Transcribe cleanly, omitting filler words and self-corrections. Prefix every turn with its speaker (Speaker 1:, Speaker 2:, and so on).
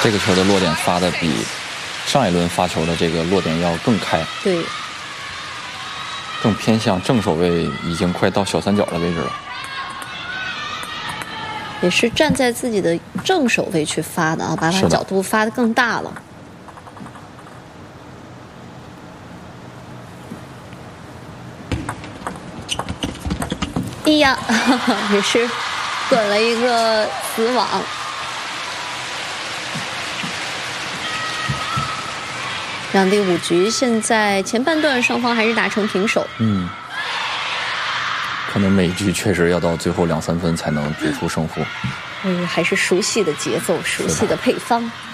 Speaker 1: 这个球的落点发的比上一轮发球的这个落点要更开，
Speaker 2: 对，
Speaker 1: 更偏向正手位，已经快到小三角的位置了。
Speaker 2: 也是站在自己的正手位去发的啊，把角度发得更大了。哎呀，也是滚了一个死网。两第5局，现在前半段双方还是打成平手。
Speaker 1: 可能每一局确实要到最后2、3分才能决出胜负。
Speaker 2: 还是熟悉的节奏，熟悉的配方。